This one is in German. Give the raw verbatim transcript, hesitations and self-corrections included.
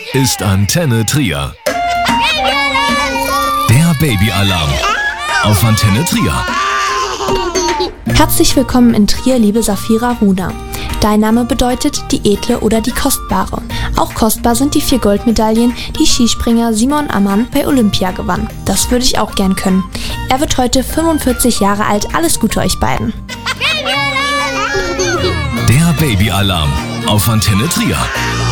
ist Antenne Trier. Der Babyalarm auf Antenne Trier. Herzlich willkommen in Trier, liebe Safira Runa. Dein Name bedeutet die Edle oder die Kostbare. Auch kostbar sind die vier Goldmedaillen, die Skispringer Simon Ammann bei Olympia gewann. Das würde ich auch gern können. Er wird heute fünfundvierzig Jahre alt. Alles Gute euch beiden. Der Babyalarm auf Antenne Trier.